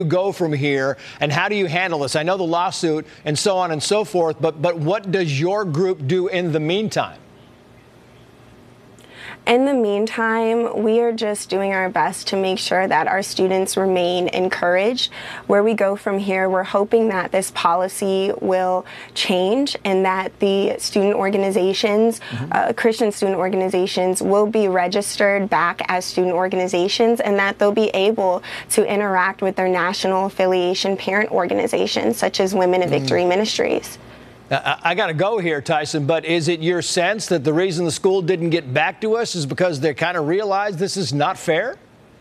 go from here, and how do you handle this? I know the lawsuit and so on and so forth, but what does your group do in the meantime? In the meantime, we are just doing our best to make sure that our students remain encouraged. Where we go from here, we're hoping that this policy will change and that the student organizations, Christian student organizations, will be registered back as student organizations and that they'll be able to interact with their national affiliation parent organizations, such as Women in Victory Ministries. I got to go here, Tyson, but is it your sense that the reason the school didn't get back to us is because they kind of realized this is not fair?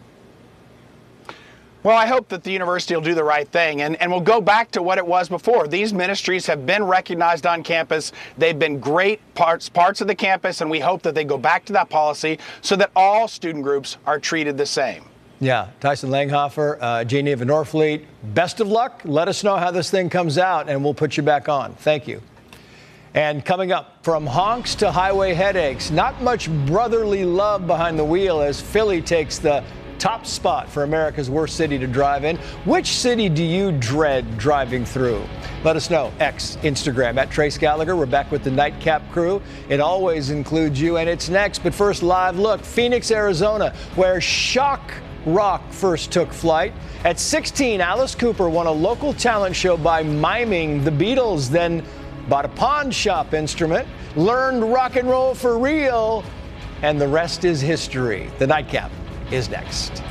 Well, I hope that the university will do the right thing, and we'll go back to what it was before. These ministries have been recognized on campus. They've been great parts of the campus, and we hope that they go back to that policy so that all student groups are treated the same. Yeah, Tyson Langhofer, Geneva Norfleet, best of luck. Let us know how this thing comes out, and we'll put you back on. Thank you. And coming up, from honks to highway headaches, not much brotherly love behind the wheel as Philly takes the top spot for America's worst city to drive in. Which city do you dread driving through? Let us know. X, Instagram, at Trace Gallagher. We're back with the Nightcap crew. It always includes you, and it's next. But first, live look, Phoenix, Arizona, where shock rock first took flight. At 16, Alice Cooper won a local talent show by miming the Beatles, then bought a pawn shop instrument, learned rock and roll for real, and the rest is history. The Nightcap is next.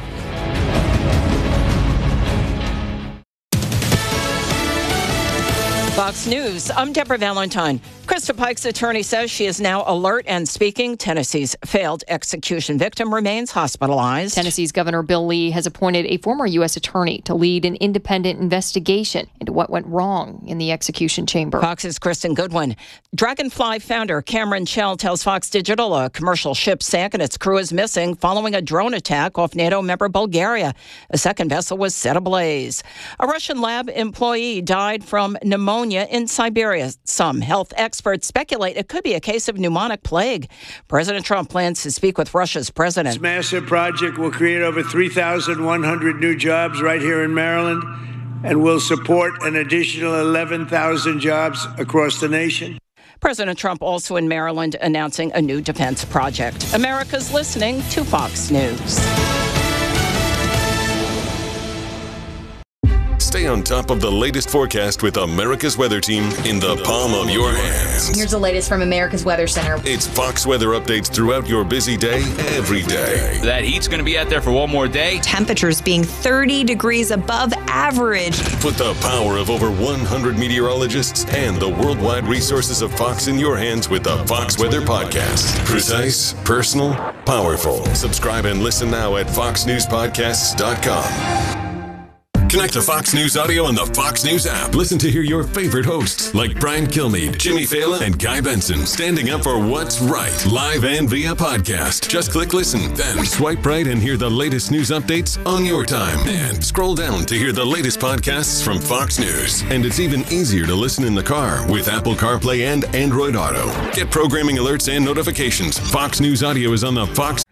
Fox News, I'm Deborah Valentine. Krista Pike's attorney says she is now alert and speaking. Tennessee's failed execution victim remains hospitalized. Tennessee's Governor Bill Lee has appointed a former U.S. attorney to lead an independent investigation into what went wrong in the execution chamber. Fox's Kristen Goodwin. Dragonfly founder Cameron Chell tells Fox Digital a commercial ship sank and its crew is missing following a drone attack off NATO member Bulgaria. A second vessel was set ablaze. A Russian lab employee died from pneumonia in Siberia. Some health experts speculate it could be a case of pneumonic plague. President Trump plans to speak with Russia's president. This massive project will create over 3,100 new jobs right here in Maryland and will support an additional 11,000 jobs across the nation. President Trump also in Maryland announcing a new defense project. America's listening to Fox News. Stay on top of the latest forecast with America's Weather Team in the palm of your hands. Here's the latest from America's Weather Center. It's Fox weather updates throughout your busy day, every day. That heat's going to be out there for one more day. Temperatures being 30 degrees above average. Put the power of over 100 meteorologists and the worldwide resources of Fox in your hands with the Fox Weather Podcast. Precise, personal, powerful. Subscribe and listen now at foxnewspodcasts.com. Connect to Fox News Audio on the Fox News app. Listen to hear your favorite hosts like Brian Kilmeade, Jimmy Fallon, and Guy Benson standing up for what's right, live and via podcast. Just click listen, then swipe right and hear the latest news updates on your time. And scroll down to hear the latest podcasts from Fox News. And it's even easier to listen in the car with Apple CarPlay and Android Auto. Get programming alerts and notifications. Fox News Audio is on the Fox